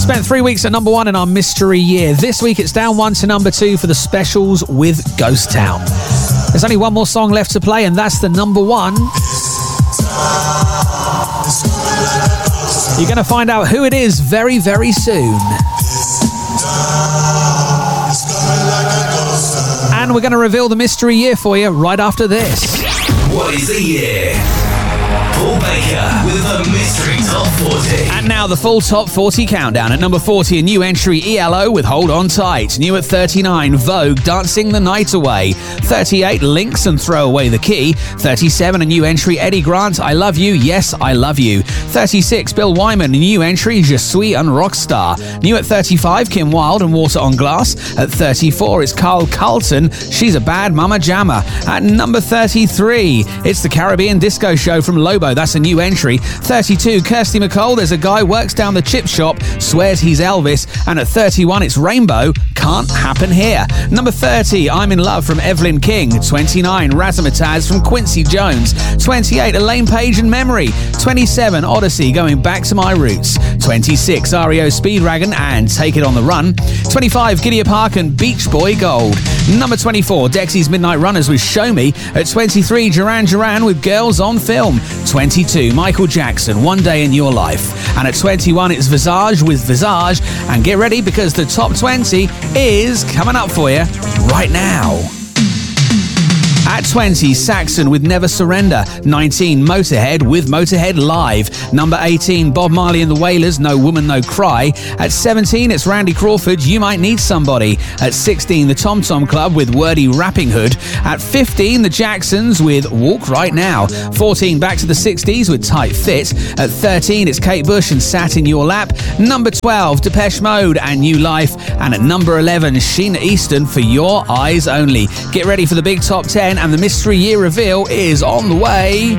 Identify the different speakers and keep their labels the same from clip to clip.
Speaker 1: Spent 3 weeks at number 1 in our mystery year. This week it's down 1 to number 2 for the Specials with Ghost Town. There's only one more song left to play, and that's the number 1. You're going to find out who it is very, very soon. And we're going to reveal the mystery year for you right after this.
Speaker 2: What is the year? Paul Baker with the Mystery Top 40.
Speaker 1: And now the full Top 40 countdown. At number 40, a new entry, ELO with Hold On Tight. New at 39, Vogue, Dancing the Night Away. 38, Lynx and Throw Away the Key. 37, a new entry, Eddie Grant, I Love You, Yes, I Love You. 36, Bill Wyman, a new entry, Je Suis un Rockstar. New at 35, Kim Wilde and Water on Glass. At 34, it's Carl Carlton, She's a Bad Mama Jamma. At number 33, it's the Caribbean Disco Show from Lobo. That's a new entry. 32, Kirsty MacColl, There's a Guy Works Down the Chip Shop, Swears He's Elvis. And at 31, it's Rainbow, Can't Happen Here. Number 30, I'm in Love from Evelyn King. 29, Razzmatazz from Quincy Jones. 28, Elaine Page and Memory. 27, Odyssey, Going Back to My Roots. 26, REO Speedwagon and Take It on the Run. 25, Gideon Park and Beach Boy Gold. Number 24, Dexy's Midnight Runners with Show Me. At 23, Duran Duran with Girls on Film. 22, Michael Jackson, One Day in Your Life. And at 21, it's Visage with Visage. And get ready because the top 20 is coming up for you right now. At 20, Saxon with Never Surrender. 19, Motorhead with Motorhead Live. Number 18, Bob Marley and the Wailers, No Woman, No Cry. At 17, it's Randy Crawford, You Might Need Somebody. At 16, the Tom Tom Club with Wordy Rapping Hood. At 15, the Jacksons with Walk Right Now. 14, back to the 60s with Tight Fit. At 13, it's Kate Bush and Sat in Your Lap. Number 12, Depeche Mode and New Life. And at number 11, Sheena Easton for Your Eyes Only. Get ready for the big top 10, and the mystery year reveal is on the way.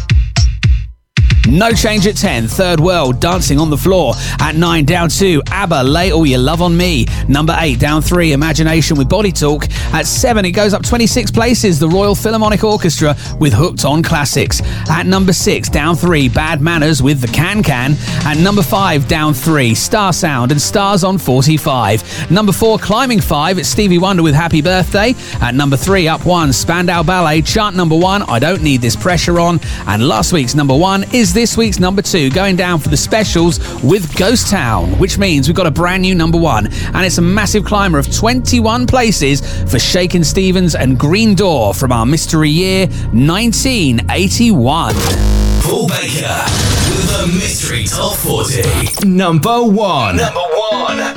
Speaker 1: No Change at 10, Third World, Dancing on the Floor. At 9, down 2, ABBA, Lay All Your Love on Me. Number 8, down 3, Imagination with Body Talk. At 7, it goes up 26 places, the Royal Philharmonic Orchestra with Hooked on Classics. At number 6, down 3, Bad Manners with The Can Can. At number 5, down 3, Star Sound and Stars on 45. Number 4, climbing 5, it's Stevie Wonder with Happy Birthday. At number 3, up 1, Spandau Ballet, chart number 1, I Don't Need This Pressure On. And last week's number 1 is this week's number 2, going down for the Specials with Ghost Town, which means we've got a brand new number 1, and it's a massive climber of 21 places for Shakin' Stevens and Green Door from our mystery year 1981.
Speaker 2: Paul Baker with the Mystery Top 40. Number 1. Number 1.